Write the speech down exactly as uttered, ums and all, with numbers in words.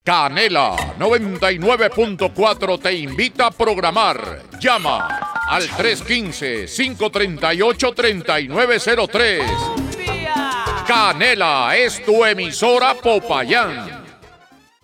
Canela noventa y nueve punto cuatro te invita a programar. Llama al tres uno cinco, cinco tres ocho, tres nueve cero tres. Canela es tu emisora Popayán.